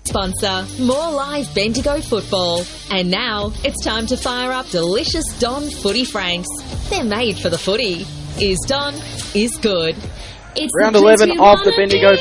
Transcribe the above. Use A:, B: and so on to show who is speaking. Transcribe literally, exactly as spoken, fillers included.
A: sponsor, more live Bendigo football. And now, it's time to fire up delicious Don Footy Franks. They're made for the footy. Is Don, is good. It's
B: Round
A: the
B: eleven
A: place we
B: of the
A: wanna
B: Bendigo
A: be.